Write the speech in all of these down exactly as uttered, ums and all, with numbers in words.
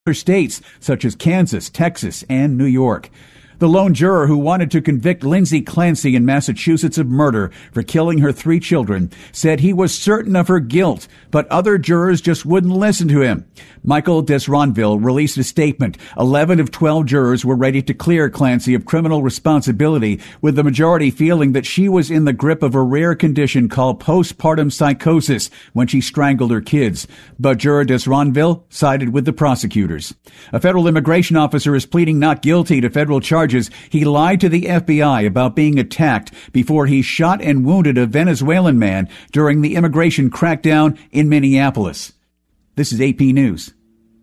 states such as Kansas, Texas, and New York. The lone juror who wanted to convict Lindsay Clancy in Massachusetts of murder for killing her three children said he was certain of her guilt, but other jurors just wouldn't listen to him. Michael Desronville released a statement. Eleven of twelve jurors were ready to clear Clancy of criminal responsibility, with the majority feeling that she was in the grip of a rare condition called postpartum psychosis when she strangled her kids. But juror Desronville sided with the prosecutors. A federal immigration officer is pleading not guilty to federal charges. He lied to the F B I about being attacked before he shot and wounded a Venezuelan man during the immigration crackdown in Minneapolis. This is A P News.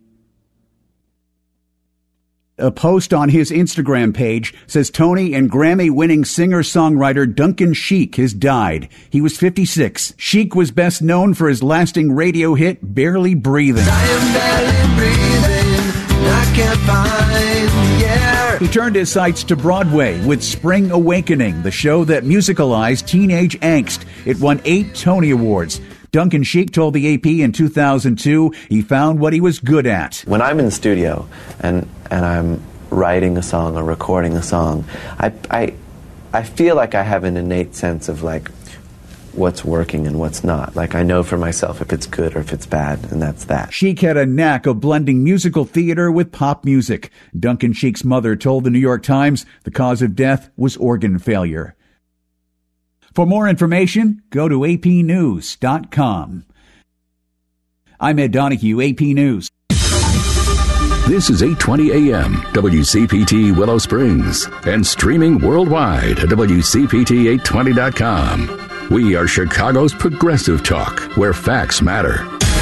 A post on his Instagram page says Tony and Grammy-winning singer-songwriter Duncan Sheik has died. He was fifty-six. Sheik was best known for his lasting radio hit, Barely Breathing. I am barely breathing, I can't find the air. He turned his sights to Broadway with Spring Awakening, the show that musicalized teenage angst. It won eight Tony Awards. Duncan Sheik told the A P in two thousand two he found what he was good at. When I'm in the studio and and I'm writing a song or recording a song, I I I feel like I have an innate sense of like what's working and what's not. Like I know for myself if it's good or if it's bad, and that's that. Sheik had a knack of blending musical theater with pop music. Duncan Sheik's mother told the New York Times the cause of death was organ failure. For more information, go to A P news dot com. I'm Ed Donahue, A P News. This is eight twenty A M, W C P T Willow Springs, and streaming worldwide at W C P T eight twenty dot com. We are Chicago's progressive talk, where facts matter.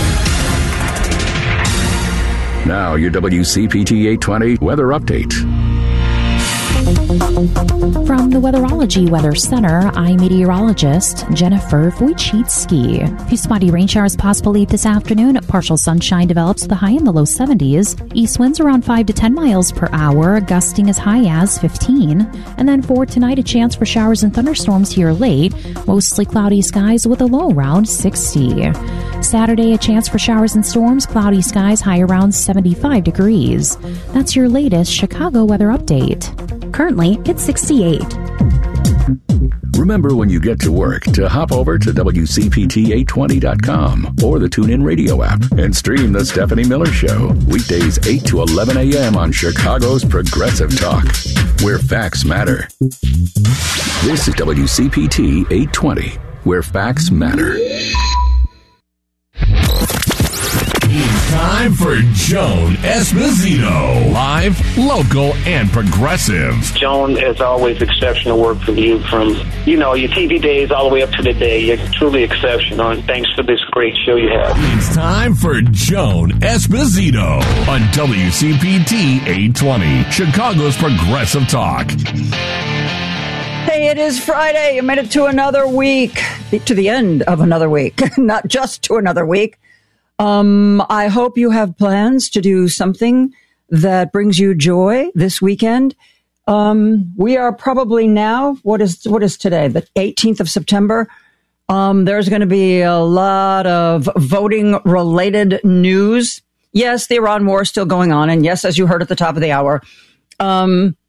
Now, your W C P T eight twenty weather update. From the Weatherology Weather Center, I'm meteorologist Jennifer Wojcicki. A few spotty rain showers possible late this afternoon. Partial sunshine develops, the high in the low seventies. East winds around five to ten miles per hour, gusting as high as fifteen. And then for tonight, a chance for showers and thunderstorms here late. Mostly cloudy skies with a low around sixty. Saturday, a chance for showers and storms, cloudy skies, high around seventy-five degrees. That's your latest Chicago weather update. Currently, it's sixty-eight. Remember when you get to work to hop over to W C P T eight twenty dot com or the TuneIn Radio app and stream The Stephanie Miller Show. Weekdays eight to eleven A M on Chicago's Progressive Talk, where facts matter. This is W C P T eight twenty, where facts matter. It's time for Joan Esposito. Live, local, and progressive. Joan, as always, exceptional work from you from, you know, your T V days all the way up to the day. You're truly exceptional, and thanks for this great show you have. It's time for Joan Esposito on W C P T eight twenty, Chicago's Progressive Talk. Hey, it is Friday. You made it to another week, to the end of another week, not just to another week. Um, I hope you have plans to do something that brings you joy this weekend. Um, we are probably now, what is, what is today? The eighteenth of September. Um, there's going to be a lot of voting related news. Yes, the Iran war is still going on. And yes, as you heard at the top of the hour, um,